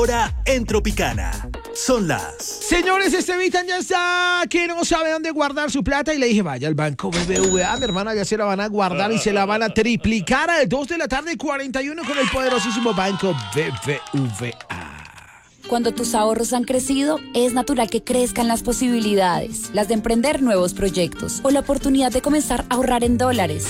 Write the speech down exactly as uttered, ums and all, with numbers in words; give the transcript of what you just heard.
hora en Tropicana. Son las... Señores, este Vitan ya está que no sabe dónde guardar su plata y le dije, vaya al banco B B V A, mi hermana, ya se la van a guardar y se la van a triplicar a las dos de la tarde, cuarenta y uno con el poderosísimo banco B B V A. Cuando tus ahorros han crecido, es natural que crezcan las posibilidades, las de emprender nuevos proyectos o la oportunidad de comenzar a ahorrar en dólares.